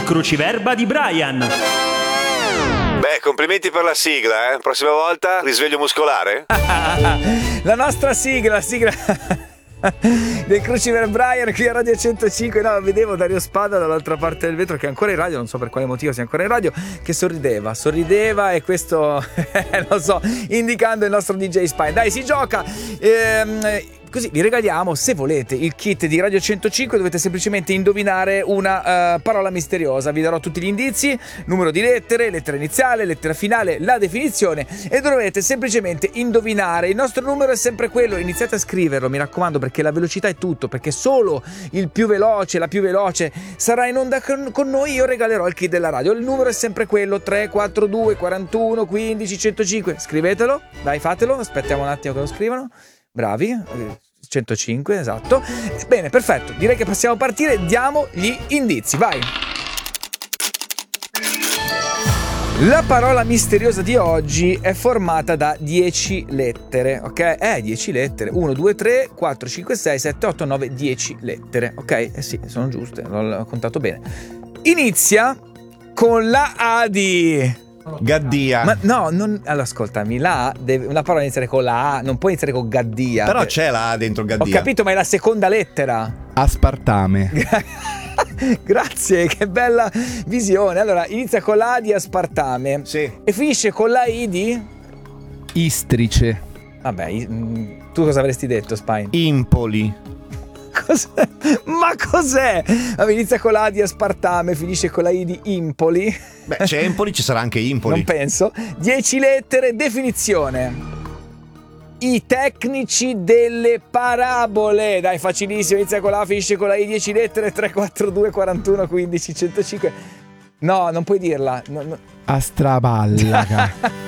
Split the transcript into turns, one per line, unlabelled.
cruciverba di Brian.
Beh, complimenti per la sigla, eh. Prossima volta risveglio muscolare?
La nostra sigla del Cruciver Brian qui a Radio 105. No, vedevo Dario Spada dall'altra parte del vetro, che è ancora in radio, non so per quale motivo sia ancora in radio, che sorrideva, e questo lo so, indicando il nostro DJ Spine. Dai, si gioca. Così vi regaliamo, se volete, il kit di Radio 105. Dovete semplicemente indovinare una parola misteriosa. Vi darò tutti gli indizi: numero di lettere, lettera iniziale, lettera finale, la definizione, e dovete semplicemente indovinare. Il nostro numero è sempre quello. Iniziate a scriverlo, mi raccomando, perché la velocità è tutto, perché solo il più veloce, la più veloce sarà in onda con noi. Io regalerò il kit della radio. Il numero è sempre quello: 342 41 15 105. Scrivetelo, dai, fatelo. Aspettiamo un attimo che lo scrivano. Bravi, 105, esatto. Bene, perfetto. Direi che possiamo partire. Diamo gli indizi, vai. La parola misteriosa di oggi è formata da 10 lettere, ok? 10 lettere. 1, 2, 3, 4, 5, 6, 7, 8, 9, 10 lettere, ok? Sì, sono giuste, l'ho contato bene. Inizia con la A di...
Gaddia.
Ma no, non, allora ascoltami, una parola iniziare con la A, non può iniziare con Gaddia.
Però c'è la A dentro Gaddia.
Ho capito, ma è la seconda lettera.
Aspartame.
Grazie, che bella visione. Allora, inizia con la A di aspartame.
Sì.
E finisce con la I di...
Istrice.
Vabbè, tu cosa avresti detto, Spine?
Impoli.
Cos'è? Ma cos'è? Vabbè, inizia con la A di aspartame, finisce con la I di Impoli.
Beh, c'è Empoli, ci sarà anche Impoli.
Non penso. 10 lettere, definizione: i tecnici delle parabole. Dai, facilissimo, inizia con la A, finisce con la I, 10 lettere, 3, 4, 2, 41, 15, 105. No, non puoi dirla. No.
Astraballaca.